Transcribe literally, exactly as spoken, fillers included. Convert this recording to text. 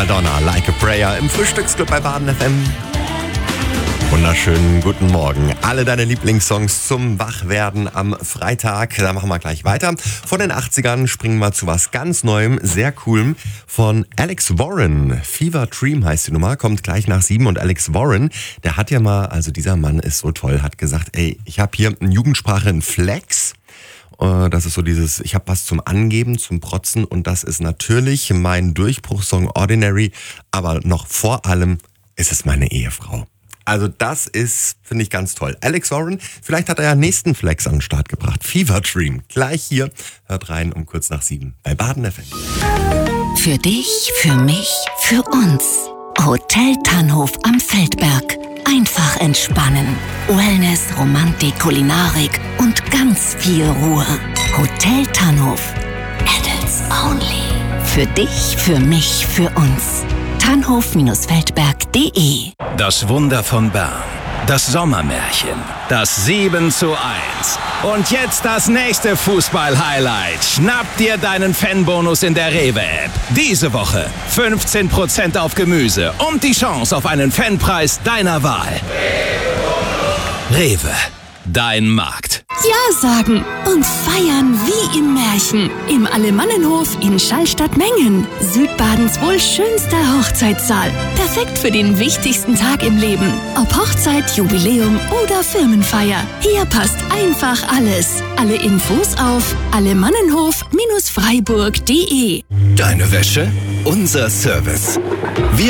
Madonna, Like a Prayer im Frühstücksclub bei Baden F M. Wunderschönen guten Morgen. Alle deine Lieblingssongs zum Wachwerden am Freitag. Da machen wir gleich weiter. Von den achtzigern springen wir zu was ganz Neuem, sehr Coolem. Von Alex Warren. Fever Dream heißt die Nummer, kommt gleich nach sieben. Und Alex Warren, der hat ja mal, also dieser Mann ist so toll, hat gesagt, ey, ich habe hier in Jugendsprache einen Flex. Das ist so dieses, ich habe was zum Angeben, zum Protzen. Und das ist natürlich mein Durchbruchssong Ordinary. Aber noch vor allem ist es meine Ehefrau. Also das ist, finde ich, ganz toll. Alex Warren, vielleicht hat er ja nächsten Flex an den Start gebracht. Fever Dream, gleich hier. Hört rein um kurz nach sieben bei Baden F M. Für dich, für mich, für uns. Hotel Tannhof am Feldberg. Einfach entspannen. Wellness, Romantik, Kulinarik und ganz viel Ruhe. Hotel Tannhof. Adults only. Für dich, für mich, für uns. tannhof Feldberg punkt de. Das Wunder von Bern. Das Sommermärchen. Das sieben zu eins. Und jetzt das nächste Fußball-Highlight. Schnapp dir deinen Fanbonus in der Rewe-App. Diese Woche fünfzehn Prozent auf Gemüse und die Chance auf einen Fanpreis deiner Wahl. Rewe. Dein Markt. Ja sagen und feiern wie im Märchen. Im Alemannenhof in Schallstatt-Mengen. Südbadens wohl schönster Hochzeitssaal. Perfekt für den wichtigsten Tag im Leben. Ob Hochzeit, Jubiläum oder Firmenfeier. Hier passt einfach alles. Alle Infos auf alemannenhof Bindestrich freiburg punkt de. Deine Wäsche, unser Service. Wir